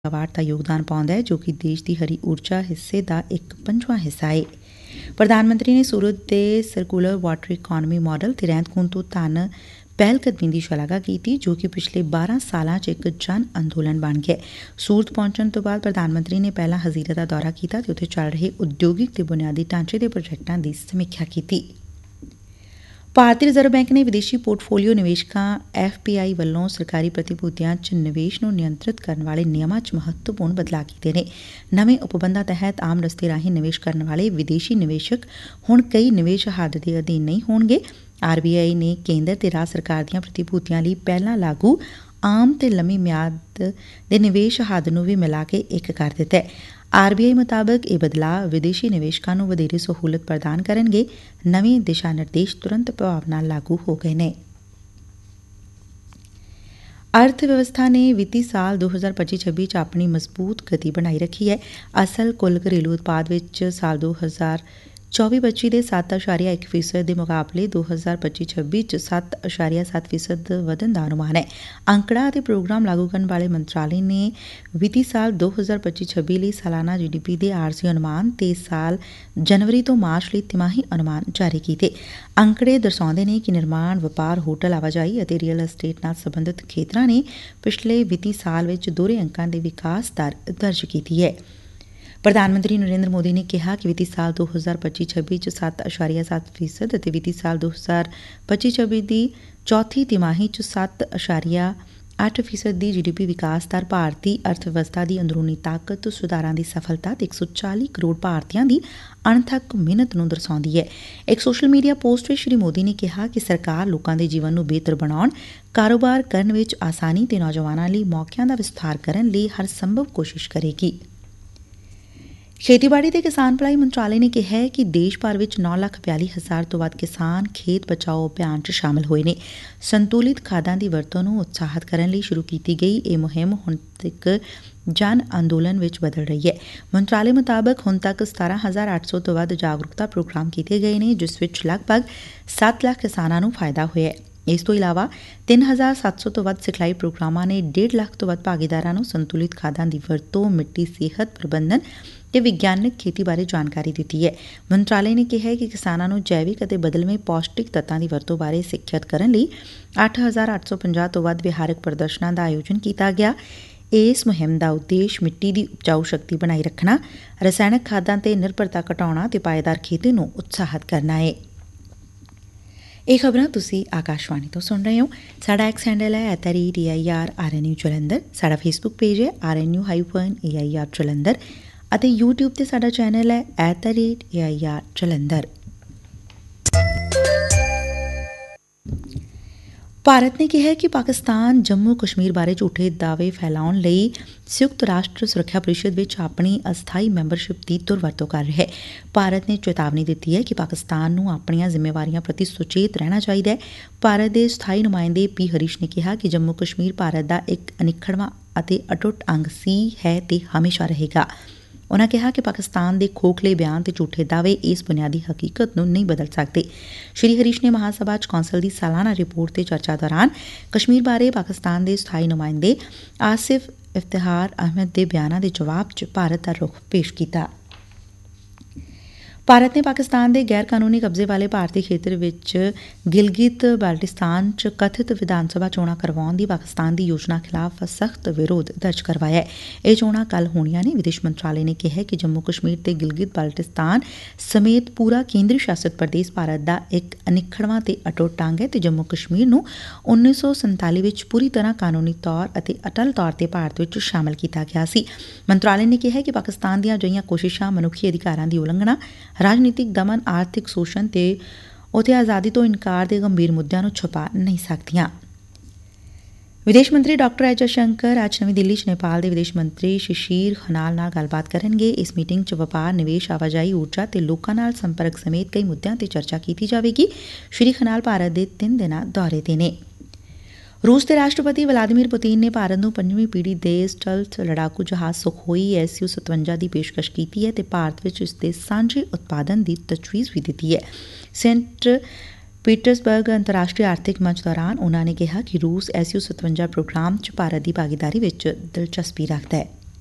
Megawatt ਦਾ ਯੋਗਦਾਨ ਪਾਉਂਦਾ ਹੈ, ਜੋ ਕਿ ਦੇਸ਼ ਦੀ ਹਰੀ ਊਰਜਾ ਹਿੱਸੇ ਦਾ ਇੱਕ ਪੰਜਵਾਂ ਹਿੱਸਾ ਹੈ। ਪ੍ਰਧਾਨ ਮੰਤਰੀ ਨੇ ਸੂਰਤ ਦੇ ਸਰਕੂਲਰ ਵਾਟਰ ਇਕਾਨਮੀ ਮਾਡਲ ਤੇ ਰਹਿੰਦ ਖੂੰਹਦ ਤੋਂ ਧਨ ਪਹਿਲਕਦਮੀ ਦੀ ਸ਼ਲਾਘਾ ਕੀਤੀ, ਜੋ ਕਿ ਪਿਛਲੇ 12 ਸਾਲਾਂ 'ਚ ਇੱਕ ਜਨ ਅੰਦੋਲਨ ਬਣ ਗਿਆ। ਸੂਰਤ ਪਹੁੰਚਣ ਤੋਂ ਬਾਅਦ ਪ੍ਰਧਾਨ ਮੰਤਰੀ ਨੇ ਪਹਿਲਾਂ ਹਜ਼ੀਰਾ ਦਾ ਦੌਰਾ ਕੀਤਾ ਤੇ ਉੱਥੇ ਚੱਲ ਰਹੇ ਉਦਯੋਗਿਕ ਤੇ ਬੁਨਿਆਦੀ ਢਾਂਚੇ ਦੇ ਪ੍ਰੋਜੈਕਟਾਂ ਦੀ ਸਮੀਖਿਆ ਕੀਤੀ। ਭਾਰਤੀ ਰਿਜ਼ਰਵ ਬੈਂਕ ਨੇ ਵਿਦੇਸ਼ੀ ਪੋਰਟਫੋਲੀਓ ਨਿਵੇਸ਼ਕਾਂ FPI ਵੱਲੋਂ ਸਰਕਾਰੀ ਪ੍ਰਤੀਭੂਤੀਆਂ 'ਚ ਨਿਵੇਸ਼ ਨੂੰ ਨਿਯੰਤਰਿਤ ਕਰਨ ਵਾਲੇ ਨਿਯਮਾਂ 'ਚ ਮਹੱਤਵਪੂਰਨ ਬਦਲਾਅ ਕੀਤੇ ਨੇ। ਨਵੇਂ ਉਪਬੰਧਾਂ ਤਹਿਤ ਆਮ ਰਸਤੇ ਰਾਹੀਂ ਨਿਵੇਸ਼ ਕਰਨ ਵਾਲੇ ਵਿਦੇਸ਼ੀ ਨਿਵੇਸ਼ਕ ਹੁਣ ਕਈ ਨਿਵੇਸ਼ ਹੱਦ ਦੇ ਅਧੀਨ ਨਹੀਂ ਹੋਣਗੇ। RBI ਨੇ ਕੇਂਦਰ ਤੇ ਰਾਜ ਸਰਕਾਰ ਦੀਆਂ ਪ੍ਰਤੀਭੂਤੀਆਂ ਲਈ ਪਹਿਲਾਂ ਲਾਗੂ ਆਮ ਤੇ ਲੰਮੀ ਮਿਆਦ ਦੇ ਨਿਵੇਸ਼ ਹੱਦ ਨੂੰ ਵੀ ਮਿਲਾ ਕੇ ਇੱਕ ਕਰ ਦਿੱਤਾ। RBI ਮੁਤਾਬਕ ਇਹ ਬਦਲਾਅ ਵਿਦੇਸ਼ੀ ਨਿਵੇਸ਼ਕਾਂ ਨੂੰ ਵਧੇਰੇ ਸਹੂਲਤ ਪ੍ਰਦਾਨ ਕਰਨਗੇ। ਨਵੇਂ ਦਿਸ਼ਾ ਨਿਰਦੇਸ਼ ਤੁਰੰਤ ਪ੍ਰਭਾਵ ਨਾਲ ਲਾਗੂ ਹੋ ਗਏ ਨੇ। ਅਰਥ ਵਿਵਸਥਾ ਨੇ ਵਿੱਤੀ ਸਾਲ 2025-26 'ਚ ਆਪਣੀ ਮਜ਼ਬੂਤ ਗਤੀ ਬਣਾਈ ਰੱਖੀ ਹੈ। ਅਸਲ ਕੁੱਲ ਘਰੇਲੂ ਉਤਪਾਦ ਵਿੱਚ ਸਾਲ 2024-25 ਦੇ 7.1% ਦੇ ਮੁਕਾਬਲੇ 2025-26 'ਚ 7.7% ਵਧਣ ਦਾ ਅਨੁਮਾਨ ਹੈ। ਅੰਕੜਾ ਅਤੇ ਪ੍ਰੋਗਰਾਮ ਲਾਗੂ ਕਰਨ ਵਾਲੇ ਮੰਤਰਾਲੇ ਨੇ ਵਿੱਤੀ ਸਾਲ 2025-26 ਲਈ ਸਾਲਾਨਾ GDP ਦੇ ਆਰਜ਼ੀ ਅਨੁਮਾਨ ਤੇ ਸਾਲ ਜਨਵਰੀ ਤੋਂ ਮਾਰਚ ਲਈ ਤਿਮਾਹੀ ਅਨੁਮਾਨ ਜਾਰੀ ਕੀਤੇ। ਅੰਕੜੇ ਦਰਸਾਉਂਦੇ ਨੇ ਕਿ ਨਿਰਮਾਣ, ਵਪਾਰ, ਹੋਟਲ, ਆਵਾਜਾਈ ਅਤੇ ਰੀਅਲ ਅਸਟੇਟ ਨਾਲ ਸੰਬੰਧਿਤ ਖੇਤਰਾਂ ਨੇ ਪਿਛਲੇ ਵਿੱਤੀ ਸਾਲ ਵਿੱਚ ਦੋਹਰੇ ਅੰਕਾਂ ਦੇ ਵਿਕਾਸ ਦਰ ਦਰਜ ਕੀਤੀ ਹੈ। ਪ੍ਰਧਾਨ ਮੰਤਰੀ ਨਰਿੰਦਰ ਮੋਦੀ ਨੇ ਕਿਹਾ ਕਿ ਵਿੱਤੀ ਸਾਲ 2025-26 'ਚ 7.7% ਅਤੇ ਵਿੱਤੀ ਸਾਲ 2025-26 ਦੀ ਚੌਥੀ ਤਿਮਾਹੀ 'ਚ 7.8% ਦੀ GDP ਵਿਕਾਸ ਦਰ ਭਾਰਤੀ ਅਰਥ ਵਿਵਸਥਾ ਦੀ ਅੰਦਰੂਨੀ ਤਾਕਤ, ਸੁਧਾਰਾਂ ਦੀ ਸਫਲਤਾ ਤੇ 140 ਕਰੋੜ ਭਾਰਤੀਆਂ ਦੀ ਅਣਥੱਕ ਮਿਹਨਤ ਨੂੰ ਦਰਸਾਉਂਦੀ ਹੈ। ਇੱਕ ਸੋਸ਼ਲ ਮੀਡੀਆ ਪੋਸਟ ਵਿੱਚ ਸ਼੍ਰੀ ਮੋਦੀ ਨੇ ਕਿਹਾ ਕਿ ਸਰਕਾਰ ਲੋਕਾਂ ਦੇ ਜੀਵਨ ਨੂੰ ਬਿਹਤਰ ਬਣਾਉਣ, ਕਾਰੋਬਾਰ ਕਰਨ ਵਿੱਚ ਆਸਾਨੀ ਤੇ ਨੌਜਵਾਨਾਂ ਲਈ ਮੌਕਿਆਂ ਦਾ ਵਿਸਥਾਰ ਕਰਨ ਲਈ ਹਰ ਸੰਭਵ ਕੋਸ਼ਿਸ਼ ਕਰੇਗੀ। ਖੇਤੀਬਾੜੀ ਤੇ ਕਿਸਾਨ ਭਲਾਈ ਮੰਤਰਾਲੇ ਨੇ ਕਿਹਾ ਕਿ ਦੇਸ਼ ਭਰ ਵਿੱਚ 9,42,000 ਤੋਂ ਵੱਧ ਕਿਸਾਨ ਖੇਤ ਬਚਾਓ ਅਭਿਆਨ 'ਚ ਸ਼ਾਮਲ ਹੋਏ ਨੇ। ਸੰਤੁਲਿਤ ਖਾਦਾਂ ਦੀ ਵਰਤੋਂ ਨੂੰ ਉਤਸ਼ਾਹਿਤ ਕਰਨ ਲਈ ਸ਼ੁਰੂ ਕੀਤੀ ਗਈ ਇਹ ਮੁਹਿੰਮ ਹੁਣ ਇੱਕ ਜਨ ਅੰਦੋਲਨ ਵਿੱਚ ਬਦਲ ਰਹੀ ਹੈ। ਮੰਤਰਾਲੇ ਮੁਤਾਬਕ ਹੁਣ ਤੱਕ 17,800 ਤੋਂ ਵੱਧ ਜਾਗਰੂਕਤਾ ਪ੍ਰੋਗਰਾਮ ਕੀਤੇ ਗਏ ਨੇ, ਜਿਸ ਵਿੱਚ ਲਗਭਗ 7 ਲੱਖ ਕਿਸਾਨਾਂ ਨੂੰ ਫਾਇਦਾ ਹੋਇਆ ਹੈ। ਇਸ ਤੋਂ ਇਲਾਵਾ 3,700 ਤੋਂ ਵੱਧ ਸਿਖਲਾਈ ਪ੍ਰੋਗਰਾਮਾਂ ਨੇ 1.5 ਲੱਖ ਤੋਂ ਵੱਧ ਭਾਗੀਦਾਰਾਂ ਨੂੰ ਸੰਤੁਲਿਤ ਖਾਦਾਂ ਦੀ ਵਰਤੋਂ, ਮਿੱਟੀ ਸਿਹਤ ਪ੍ਰਬੰਧਨ ਤੇ ਵਿਗਿਆਨਕ ਖੇਤੀ ਬਾਰੇ ਜਾਣਕਾਰੀ ਦਿੱਤੀ ਹੈ। ਮੰਤਰਾਲੇ ਨੇ ਕਿਹਾ ਕਿ ਕਿਸਾਨਾਂ ਨੂੰ ਜੈਵਿਕ ਅਤੇ ਬਦਲਵੇਂ ਪੌਸ਼ਟਿਕ ਤੱਤਾਂ ਦੀ ਵਰਤੋਂ ਬਾਰੇ ਸਿੱਖਿਅਤ ਕਰਨ ਲਈ 8,850 ਤੋਂ ਵੱਧ ਵਿਹਾਰਕ ਪ੍ਰਦਰਸ਼ਨਾਂ ਦਾ ਆਯੋਜਨ ਕੀਤਾ ਗਿਆ। ਇਸ ਮੁਹਿੰਮ ਦਾ ਉਦੇਸ਼ ਮਿੱਟੀ ਦੀ ਉਪਜਾਊ ਸ਼ਕਤੀ ਬਣਾਈ ਰੱਖਣਾ, ਰਸਾਇਣਕ ਖਾਦਾਂ ਤੇ ਨਿਰਭਰਤਾ ਘਟਾਉਣਾ ਤੇ ਪਾਏਦਾਰ ਖੇਤੀ ਨੂੰ ਉਤਸ਼ਾਹਿਤ ਕਰਨਾ ਹੈ। ਇਹ ਖਬਰਾਂ ਤੁਸੀਂ ਆਕਾਸ਼ਵਾਣੀ ਤੋਂ ਸੁਣ ਰਹੇ ਹੋ। ਸਾਡਾ ਐਕਸ ਹੈਂਡਲ ਹੈ @AIRRNU ਜਲੰਧਰ। ਸਾਡਾ ਫੇਸਬੁੱਕ ਪੇਜ ਹੈ RNU-AIR ਜਲੰਧਰ ਅਤੇ YouTube ਤੇ ਸਾਡਾ ਚੈਨਲ ਹੈ @AIR ਜਲੰਧਰ। ਭਾਰਤ ਨੇ ਕਿਹਾ ਕਿ ਪਾਕਿਸਤਾਨ ਜੰਮੂ ਕਸ਼ਮੀਰ ਬਾਰੇ ਝੂਠੇ ਦਾਅਵੇ ਫੈਲਾਉਣ ਲਈ ਸੰਯੁਕਤ ਰਾਸ਼ਟਰ ਸੁਰੱਖਿਆ ਪਰਿਸ਼ਦ ਵਿੱਚ ਆਪਣੀ ਅਸਥਾਈ ਮੈਂਬਰਸ਼ਿਪ ਦੀ ਦੁਰਵਰਤੋਂ ਕਰ ਰਿਹਾ ਹੈ। ਭਾਰਤ ਨੇ ਚੇਤਾਵਨੀ ਦਿੱਤੀ ਹੈ ਕਿ ਪਾਕਿਸਤਾਨ ਨੂੰ ਆਪਣੀਆਂ ਜ਼ਿੰਮੇਵਾਰੀਆਂ ਪ੍ਰਤੀ ਸੁਚੇਤ ਰਹਿਣਾ ਚਾਹੀਦਾ ਹੈ। ਭਾਰਤ ਦੇ ਸਥਾਈ ਨੁਮਾਇੰਦੇ P ਹਰੀਸ਼ ਨੇ ਕਿਹਾ ਕਿ ਜੰਮੂ ਕਸ਼ਮੀਰ ਭਾਰਤ ਦਾ ਇੱਕ ਅਨਿੱਖੜਵਾਂ ਅਤੇ ਅਟੁੱਟ ਅੰਗ ਸੀ, ਹੈ ਤੇ ਹਮੇਸ਼ਾ ਰਹੇਗਾ। ਉਨ੍ਹਾਂ ਕਿਹਾ ਕਿ ਪਾਕਿਸਤਾਨ ਦੇ ਖੋਖਲੇ ਬਿਆਨ ਤੇ ਝੂਠੇ ਦਾਅਵੇ ਇਸ ਬੁਨਿਆਦੀ ਹਕੀਕਤ ਨੂੰ ਨਹੀਂ ਬਦਲ ਸਕਦੇ। ਸ਼੍ਰੀ ਹਰੀਸ਼ ਨੇ ਮਹਾਂ ਸਭਾ 'ਚ ਕੌਂਸਲ ਦੀ ਸਾਲਾਨਾ ਰਿਪੋਰਟ ਤੇ ਚਰਚਾ ਦੌਰਾਨ ਕਸ਼ਮੀਰ ਬਾਰੇ ਪਾਕਿਸਤਾਨ ਦੇ ਸਥਾਈ ਨੁਮਾਇੰਦੇ ਆਸਿਫ ਇਫਤਿਖਾਰ ਅਹਿਮਦ ਦੇ ਬਿਆਨਾਂ ਦੇ ਜਵਾਬ 'ਚ ਭਾਰਤ ਦਾ ਰੁਖ ਪੇਸ਼ ਕੀਤਾ। ਭਾਰਤ ਨੇ ਪਾਕਿਸਤਾਨ ਦੇ ਗੈਰ ਕਾਨੂੰਨੀ ਕਬਜ਼ੇ ਵਾਲੇ ਭਾਰਤੀ ਖੇਤਰ ਵਿੱਚ ਗਿਲਗਿਤ ਬਾਲਟਿਸਤਾਨ 'ਚ ਕਥਿਤ ਵਿਧਾਨ ਸਭਾ ਚੋਣਾਂ ਕਰਵਾਉਣ ਦੀ ਪਾਕਿਸਤਾਨ ਦੀ ਯੋਜਨਾ ਖਿਲਾਫ਼ ਸਖ਼ਤ ਵਿਰੋਧ ਦਰਜ ਕਰਵਾਇਆ। ਇਹ ਚੋਣਾਂ ਕੱਲ੍ਹ ਹੋਣੀਆਂ ਨੇ। ਵਿਦੇਸ਼ ਮੰਤਰਾਲੇ ਨੇ ਕਿਹਾ ਕਿ ਜੰਮੂ ਕਸ਼ਮੀਰ ਤੇ ਗਿਲਗਿਤ ਬਾਲਟਿਸਤਾਨ ਸਮੇਤ ਪੂਰਾ ਕੇਂਦਰੀ ਸ਼ਾਸਤ ਪ੍ਰਦੇਸ਼ ਭਾਰਤ ਦਾ ਇੱਕ ਅਨਿੱਖੜਵਾਂ ਤੇ ਅਟੁੱਟ ਅੰਗ ਹੈ ਤੇ ਜੰਮੂ ਕਸ਼ਮੀਰ ਨੂੰ 1947 ਵਿੱਚ ਪੂਰੀ ਤਰ੍ਹਾਂ ਕਾਨੂੰਨੀ ਤੌਰ ਅਤੇ ਅਟਲ ਤੌਰ ਤੇ ਭਾਰਤ ਵਿੱਚ ਸ਼ਾਮਲ ਕੀਤਾ ਗਿਆ ਸੀ। ਮੰਤਰਾਲੇ ਨੇ ਕਿਹਾ ਕਿ ਪਾਕਿਸਤਾਨ ਦੀਆਂ ਅਜਿਹੀਆਂ ਕੋਸ਼ਿਸ਼ਾਂ ਮਨੁੱਖੀ ਅਧਿਕਾਰਾਂ ਦੀ ਉਲੰਘਣਾ, ਰਾਜਨੀਤਿਕ ਦਮਨ, ਆਰਥਿਕ ਸ਼ੋਸ਼ਣ ਤੇ ਉੱਥੇ ਆਜ਼ਾਦੀ ਤੋਂ ਇਨਕਾਰ ਦੇ ਗੰਭੀਰ ਮੁੱਦਿਆਂ ਨੂੰ ਛੁਪਾ ਨਹੀਂ ਸਕਦੀਆਂ। ਵਿਦੇਸ਼ ਮੰਤਰੀ ਡਾ ਐਸ ਜਯਸ਼ੰਕਰ ਅੱਜ ਨਵੀਂ ਦਿੱਲੀ 'ਚ ਨੇਪਾਲ ਦੇ ਵਿਦੇਸ਼ ਮੰਤਰੀ ਸ਼ਿਸ਼ਿਰ ਖਨਾਲ ਨਾਲ ਗੱਲਬਾਤ ਕਰਨਗੇ। ਇਸ ਮੀਟਿੰਗ 'ਚ ਵਪਾਰ, ਨਿਵੇਸ਼, ਆਵਾਜਾਈ, ਊਰਜਾ ਤੇ ਲੋਕਾਂ ਨਾਲ ਸੰਪਰਕ ਸਮੇਤ ਕਈ ਮੁੱਦਿਆਂ ਤੇ ਚਰਚਾ ਕੀਤੀ ਜਾਵੇਗੀ। ਸ਼੍ਰੀ ਖਨਾਲ ਭਾਰਤ ਦੇ 3 ਦਿਨਾਂ ਦੌਰੇ ਤੇ ਨੇ। ਰੂਸ ਦੇ ਰਾਸ਼ਟਰਪਤੀ ਵਲਾਦੀਮੀਰ ਪੁਤਿਨ ਨੇ ਭਾਰਤ ਨੂੰ 5ਵੀਂ ਪੀੜ੍ਹੀ ਦੇ ਸਟਲਥ ਲੜਾਕੂ ਜਹਾਜ਼ ਸੁਖੋਈ Su-57 ਦੀ ਪੇਸ਼ਕਸ਼ ਕੀਤੀ ਹੈ ਤੇ ਭਾਰਤ ਵਿੱਚ ਇਸ ਦੇ ਸਾਂਝੇ ਉਤਪਾਦਨ ਦੀ ਤਜਵੀਜ਼ ਵੀ ਦਿੱਤੀ ਹੈ। ਸੇਂਟ ਪੀਟਰਸਬਰਗ ਅੰਤਰਰਾਸ਼ਟਰੀ ਆਰਥਿਕ ਮੰਚ ਦੌਰਾਨ ਉਨ੍ਹਾਂ ਨੇ ਕਿਹਾ ਕਿ ਰੂਸ Su-57 ਪ੍ਰੋਗਰਾਮ 'ਚ ਭਾਰਤ ਦੀ ਭਾਗੀਦਾਰੀ ਵਿੱਚ ਦਿਲਚਸਪੀ ਰੱਖਦਾ ਹੈ।